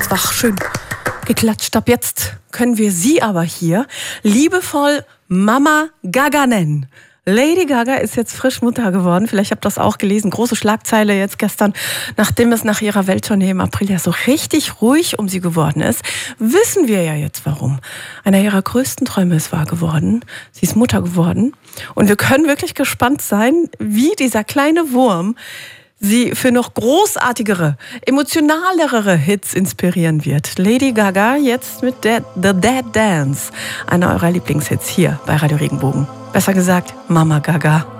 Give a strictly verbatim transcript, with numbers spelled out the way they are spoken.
Ach, schön geklatscht. Ab jetzt können wir sie aber hier liebevoll Mama Gaga nennen. Lady Gaga ist jetzt frisch Mutter geworden. Vielleicht habt ihr das auch gelesen. Große Schlagzeile jetzt gestern, nachdem es nach ihrer Welttournee im April ja so richtig ruhig um sie geworden ist. Wissen wir ja jetzt warum. Einer ihrer größten Träume ist wahr geworden. Sie ist Mutter geworden. Und wir können wirklich gespannt sein, wie dieser kleine Wurm sie für noch großartigere, emotionalere Hits inspirieren wird. Lady Gaga jetzt mit der The Dead Dance, einer eurer Lieblingshits hier bei Radio Regenbogen. Besser gesagt, Mama Gaga.